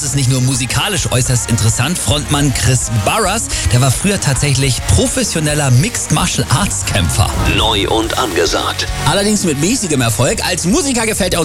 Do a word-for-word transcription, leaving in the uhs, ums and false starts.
ist nicht nur musikalisch äußerst interessant. Frontmann Chris Barras, der war früher tatsächlich professioneller Mixed Martial Arts Kämpfer. Neu und angesagt. Allerdings mit mäßigem Erfolg. Als Musiker gefällt er uns